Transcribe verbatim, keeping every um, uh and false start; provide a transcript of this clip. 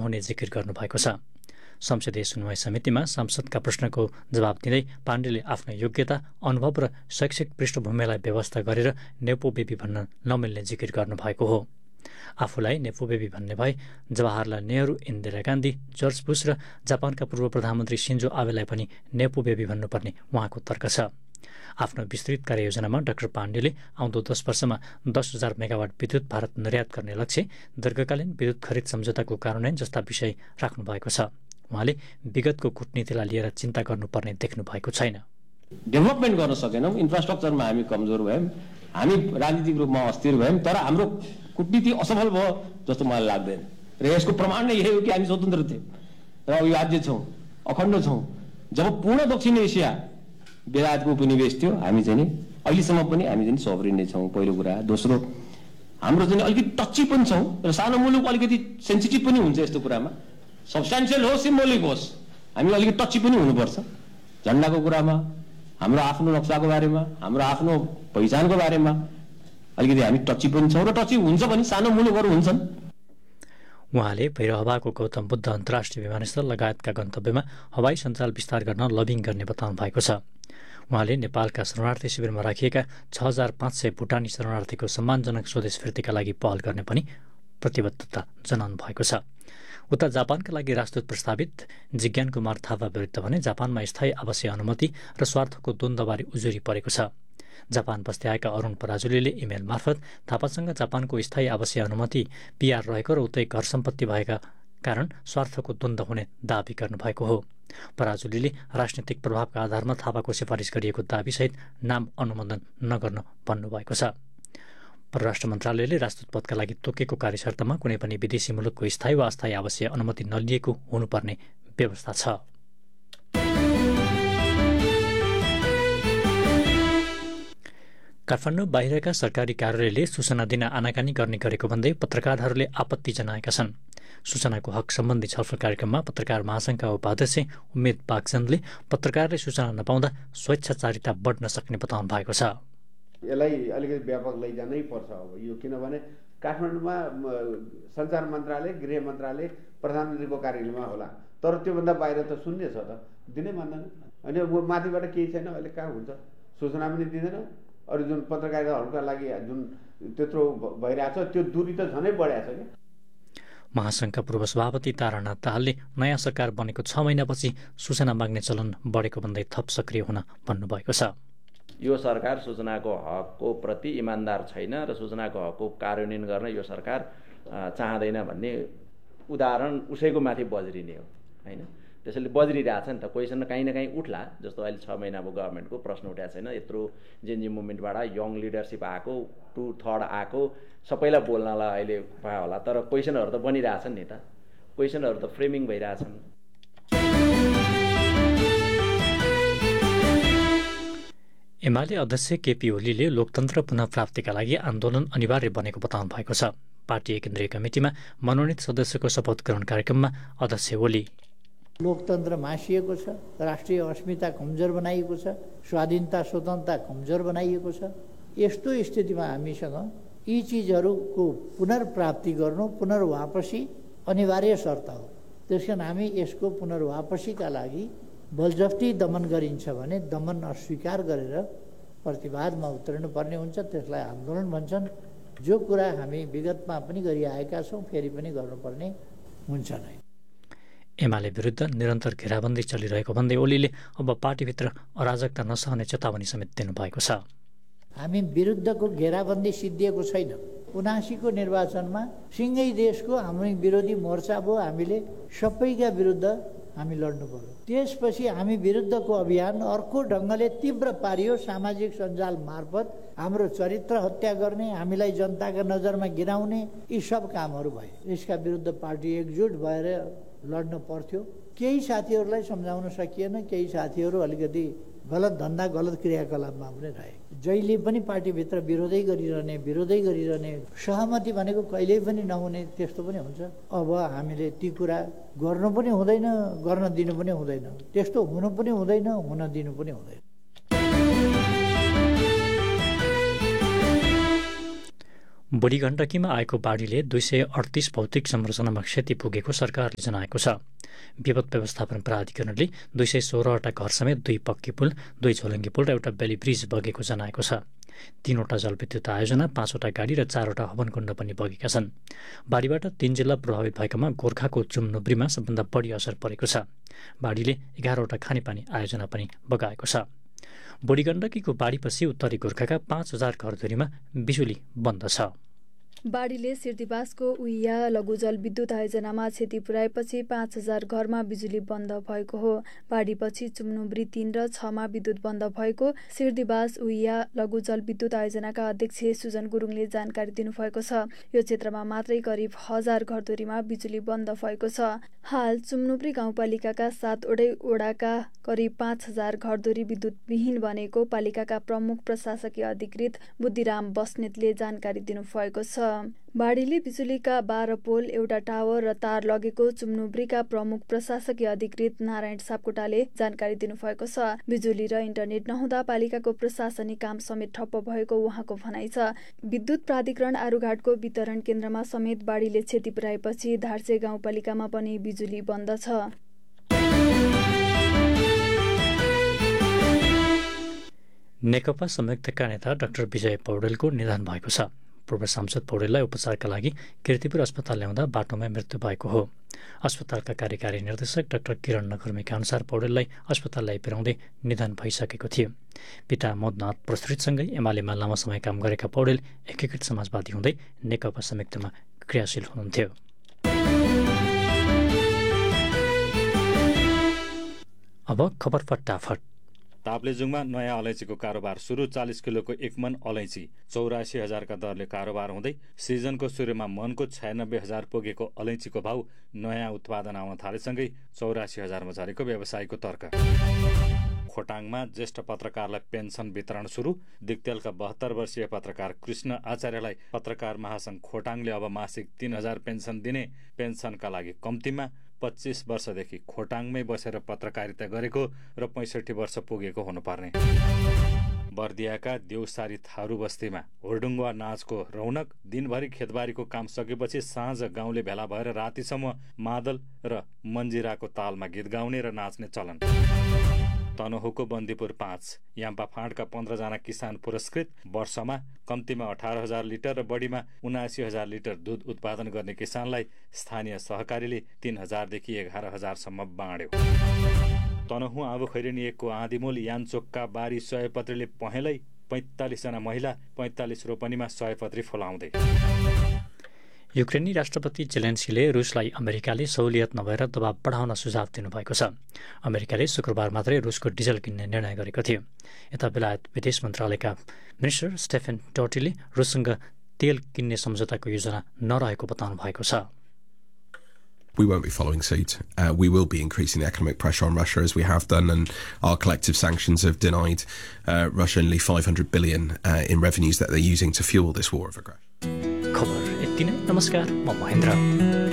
नहुने जिकिर गर्नुभएको छ। संसदीय सुनवाई समितिमा सांसदका प्रश्नको जवाब दिँदै पाण्डेले आफ्नो योग्यता, अनुभव र शैक्षिक पृष्ठभूमिलाई व्यवस्था गरेर नेपो बेबी भन्न नमिल्ने जिकिर गर्नुभएको हो। आफूलाई नेपो बेबी भन्ने भए जवाहरलाल नेहरू, इन्दिरा गान्धी, जर्ज बुश र जापानका पूर्व प्रधानमन्त्री सिन्जो आबेलाई पनि नेपो बेबी भन्नुपर्ने उहाँको तर्क छ। आफ्नो विस्तृत कार्ययोजनामा डाक्टर पाण्डेले आउँदो दस वर्षमा दस हजार मेगावाट विद्युत भारत निर्यात गर्ने लक्ष्य, दीर्घकालीन विद्युत खरिद सम्झौताको कार्यान्वयन जस्ता विषय राख्नु भएको छ। उहाँले विगतको कूटनीतिलाई लिएर चिन्ता गर्नुपर्ने देख्नु भएको छैन। डेभलपमेन्ट गर्न सकेनौँ, इन्फ्रास्ट्रक्चरमा हामी कमजोर भयौँ, हामी राजनीतिक रूपमा अस्थिर भयौँ, तर हाम्रो कूटनीति असफल भयो जस्तो मलाई लाग्दैन। र यसको प्रमाण नै यही हो कि हामी स्वतन्त्र थियौँ र अविभाज्य छौँ, अखण्ड छौँ। जब पूर्ण दक्षिण एसिया बेलायतको उपनिवेश थियो, हामी चाहिँ नि अहिलेसम्म पनि हामी चाहिँ सोभरिन नै छौँ, पहिलो कुरा। दोस्रो, हाम्रो चाहिँ अलिकति टच्ची पनि छौँ र सानो मुलुक अलिकति सेन्सिटिभ पनि हुन्छ यस्तो कुरामा। सब्सटेन्सियल होस्, सिम्बोलिक होस्, हामी अलिकति टच्ची पनि हुनुपर्छ झन्डाको कुरामा, हाम्रो आफ्नो नक्साको बारेमा, हाम्रो आफ्नो पहिचानको बारेमा अलिकति हामी टच्ची पनि छौँ र टच्ची हुन्छ भने सानो मुलुकहरू हुन्छन्। उहाँले भैरहवाको गौतम बुद्ध अन्तर्राष्ट्रिय विमानस्थल लगायतका गन्तव्यमा हवाई सञ्चार विस्तार गर्न लबिङ गर्ने बताउनु भएको छ। उहाँले नेपालका शरणार्थी शिविरमा राखिएका छ हजार पाँच सय भुटानी शरणार्थीको सम्मानजनक स्वदेश फिर्तीका लागि पहल गर्ने पनि प्रतिबद्धता जनाउनु भएको छ। उता जापानका लागि राजदूत प्रस्तावित जिज्ञान कुमार थापा विरुद्ध भने जापानमा स्थायी आवासीय अनुमति र स्वार्थको द्वन्द्वबारे उजुरी परेको छ। जापान बस्दै आएका अरुण पराजुलीले इमेल मार्फत थापासँग जापानको स्थायी आवासीय अनुमति पीआर रहेको र उतै घर सम्पत्ति भएका कारण स्वार्थको द्वन्द्व हुने दावी गर्नुभएको हो। पराजुलीले राजनीतिक प्रभावका आधारमा थापाको सिफारिस गरिएको दावीसहित नाम अनुमोदन नगर्न भन्नुभएको छ। परराष्ट्र मन्त्रालयले राजदूत पदका लागि तोकेको कार्यशर्तमा कुनै पनि विदेशी मुलुकको स्थायी वा अस्थायी आवासीय अनुमति नलिएको हुनुपर्ने व्यवस्था छ। काठमाडौँ बाहिरका सरकारी कार्यालयले सूचना दिन आनाकानी गर्ने गरेको भन्दै पत्रकारहरूले आपत्ति जनाएका छन्। सूचनाको हक सम्बन्धी छलफल कार्यक्रममा पत्रकार महासंघका उपाध्यक्ष उम्मेद बागचन्दले पत्रकारले सूचना नपाउँदा स्वेच्छाचारिता बढ्न सक्ने बताउनु भएको छ। यसलाई अलिकति व्यापक लैजानै पर्छ अब यो, किनभने काठमाडौँमा सञ्चार मन्त्रालय, गृह मन्त्रालय, प्रधानमन्त्रीको कार्यालयमा होला, तर त्योभन्दा बाहिर त शून्य छ त, दिनै मान्दैन। अनि माथिबाट केही छैन, अहिले कहाँ हुन्छ, सूचना पनि दिँदैन। अरू जुन पत्रकारिताहरूका लागि जुन त्यत्रो भइरहेछ त्यो दूरी त झनै बढाएको छ क्या। महासंघका पूर्व सभापति तारानाथ दाहालले नयाँ सरकार बनेको छ महिनापछि सूचना माग्ने चलन बढेको भन्दै थप सक्रिय हुन भन्नुभएको छ। यो सरकार सूचनाको हकको प्रति इमान्दार छैन र सूचनाको हकको कार्यान्वयन गर्न यो सरकार चाहँदैन भन्ने उदाहरण उसैको माथि बज्रिने हो हैन। त्यसैले बज्रिरहेछ नि त, कोहीसँग काहीँ न काहीँ उठ्ला। जस्तो अहिले छ महिना अब गभर्मेन्टको प्रश्न उठाएको छैन, यत्रो जेएनजी मुभमेन्टबाट यङ लिडरसिप आएको, टु थर्ड आएको, सबैलाई बोल्नलाई अहिले पायो होला, तर क्वेसनहरू त बनिरहेछन् नि त, क्वेसनहरू त फ्रेमिङ भइरहेछन्। एमाले अध्यक्ष केपी ओलीले लोकतन्त्र पुनः प्राप्तिका लागि आन्दोलन अनिवार्य बनेको बताउनु भएको छ। पार्टी केन्द्रीय कमिटीमा मनोनित सदस्यको शपथ ग्रहण कार्यक्रममा अध्यक्ष ओली लोकतन्त्र मासिएको छ, राष्ट्रिय अस्मिता कमजोर बनाइएको छ, स्वाधीनता स्वतन्त्रता कमजोर बनाइएको छ। यस्तो स्थितिमा हामीसँग यी चिजहरूको पुनर्प्राप्ति गर्नु, पुनर्वापसी अनिवार्य शर्त हो। त्यसकारण हामी यसको पुनर्वापसीका लागि बलजफ्ती दमन गरिन्छ भने दमन अस्वीकार गरेर प्रतिवादमा उत्रिनु पर्ने हुन्छ। त्यसलाई आन्दोलन भन्छन्। जो कुरा हामी विगतमा पनि गरिआएका छौँ फेरि पनि गर्नुपर्ने हुन्छ नै। एमाले विरुद्ध निरन्तर घेराबन्दी चलिरहेको भन्दै ओलीले अब पार्टीभित्र अराजकता नसहने चेतावनी समेत दिनुभएको छ। हामी विरुद्धको घेराबन्दी सिद्धिएको छैन। उनासीको निर्वाचनमा सिङ्गै देशको हाम्रो विरोधी मोर्चा भयो, हामीले सबैका विरुद्ध हामी लड्नु पर्यो। त्यसपछि हामी विरुद्धको अभियान अर्को ढङ्गले तीव्र पारियो। सामाजिक सञ्जाल मार्फत हाम्रो चरित्र हत्या गर्ने, हामीलाई जनताका नजरमा गिराउने, यी सब कामहरू भए। यसका विरुद्ध पार्टी एकजुट भएर लड्न पर्थ्यो। केही साथीहरूलाई सम्झाउन सकिएन, केही साथीहरू अलिकति गलत धन्दा, गलत क्रियाकलापमा पनि रहे। जहिले पनि पार्टीभित्र विरोधै गरिरहने विरोधै गरिरहने सहमति भनेको कहिल्यै पनि नहुने, त्यस्तो पनि हुन्छ। अब हामीले ती कुरा गर्नु पनि हुँदैन, गर्न दिनु पनि हुँदैन। त्यस्तो हुनु पनि हुँदैन, हुन दिनु पनि हुँदैन। बुढी गण्डकीमा आएको बाढीले दुई सय अडतिस भौतिक संरचनामा क्षति पुगेको सरकारले जनाएको छ। विपद व्यवस्थापन प्राधिकरणले दुई सय सोह्रवटा घर समेत दुई पक्की पुल, दुई झोलङ्गी पुल र एउटा बेली ब्रिज बगेको जनाएको छ। तीनवटा जलविद्युत आयोजना, पाँचवटा गाडी र चारवटा हवनकुण्ड पनि बगेका छन्। बाढीबाट तीन जिल्ला प्रभावित भएकामा गोर्खाको चुम्नुब्रीमा सबभन्दा बढी असर परेको छ। बाढीले एघारवटा खानेपानी आयोजना पनि बगाएको छ। बुढी गण्डकीको बाढीपछि उत्तरी गोर्खाका पाँच हजार घरधुरीमा बिजुली बन्द छ। बाढीले सिर्दिवासको उइया लघु जलविद्युत आयोजनामा क्षति पुर्याएपछि पाँच हजार घरमा बिजुली बन्द भएको हो। बाढीपछि चुम्नुब्री तीन र छमा विद्युत बन्द भएको सिर्दिवास उइया लघु जलविद्युत आयोजनाका अध्यक्ष सुजन गुरुङले जानकारी दिनुभएको छ। यो क्षेत्रमा मात्रै करिब हजार घरधुरीमा बिजुली बन्द भएको छ। हाल चुम्नुब्री गाउँपालिकाका सातवटै ओडाका करिब पाँच हजार घरधुरी विद्युतविहीन बनेको पालिकाका प्रमुख प्रशासकीय अधिकृत बुद्धिराम बस्नेतले जानकारी दिनुभएको छ। बाढीले बिजुलीका बाह्र पोल, एउटा टावर र तार लगेको चुम्नुब्रीका प्रमुख प्रशासकीय अधिकृत नारायण सापकोटाले जानकारी दिनुभएको छ। बिजुली र इन्टरनेट नहुँदा पालिकाको प्रशासनिक काम समेत ठप्प भएको उहाँको भनाइ छ। विद्युत प्राधिकरण आरुघाटको वितरण केन्द्रमा समेत बाढीले क्षति पुर्याएपछि धार्से गाउँपालिकामा पनि बिजुली बन्द छ। नेकपा संयुक्तका नेता डाक्टर विजय पौडेलको निधन भएको छ। पूर्व सांसद पौडेललाई उपचारका लागि कीर्तिपुर अस्पताल ल्याउँदा बाटोमा मृत्यु भएको हो। अस्पतालका कार्यकारी निर्देशक डाक्टर किरण नगर्मीका अनुसार पौडेललाई अस्पताल ल्याइपुर्याउँदै निधन भइसकेको थियो। पिता मदनाथ प्रस्तुतसँगै एमालेमा लामो समय काम गरेका पौडेल एकीकृत समाजवादी हुँदै नेकपा संयुक्तमा क्रियाशील हुनुहुन्थ्यो। अब खबर फटाफट। ताप्लेजुङमा नयाँ अलैँचीको कारोबार सुरु। चालिस किलोको एक मन अलैँची चौरासी हजारका दरले कारोबार हुँदै सिजनको सुरुमा मनको छयानब्बे हजार पुगेको अलैँचीको भाउ नयाँ उत्पादन आउन थालेसँगै चौरासी हजारमा झरेको व्यवसायीको तर्क। खोटाङमा ज्येष्ठ पत्रकारलाई पेन्सन वितरण सुरु। दिक्तेलका बहत्तर वर्षीय पत्रकार कृष्ण आचार्यलाई पत्रकार महासंघ खोटाङले अब मासिक तीन हजार पेन्सन दिने, पेन्सनका लागि कम्तीमा पच्चीस वर्षदेखि खोटाङमै बसेर पत्रकारिता गरेको र पैँसठी वर्ष पुगेको हुनुपर्ने। बर्दियाका देउसारी थारू बस्तीमा होर्डुङ्गा नाचको रौनक। दिनभरि खेतबारीको काम सकेपछि साँझ गाउँले भेला भएर रातिसम्म मादल र मन्जिराको तालमा गीत गाउने र नाच्ने चलन। तनहुको बन्दीपुर पाँच याम्पा फाँडका पन्ध्रजना किसान पुरस्कृत। वर्षमा कम्तीमा अठार हजार लिटर र बढीमा उनासी हजार लिटर दुध उत्पादन गर्ने किसानलाई स्थानीय सहकारीले तीन हजारदेखि एघार हजारसम्म बाँड्यो। तनहु आबु खैरेनी एकको आँधीमूल यानचोकका बारी सयपत्रीले पहेँलै पैँतालिसजना महिला पैँतालिस रोपनीमा सयपत्री फुलाउँदै। युक्रेनी राष्ट्रपति जेलेन्स्कीले रुसलाई अमेरिकाले सहुलियत नभएर दबाव बढाउन सुझाव दिनुभएको छ। अमेरिकाले शुक्रबार मात्रै रुसको डिजल किन्ने निर्णय गरेको थियो। यता बेलायत विदेश मन्त्रालयका मिनिस्टर स्टेफेन टोटीले रुससँग तेल किन्ने सम्झौताको योजना नरहेको बताउनु भएको छ। We won't be following suit. Uh, we will be increasing the economic pressure on Russia as we have done, and our collective sanctions have denied uh, Russia nearly five hundred billion uh, in revenues that they're using to fuel this war of aggression. खबर यति नै। नमस्कार, म महेन्द्र।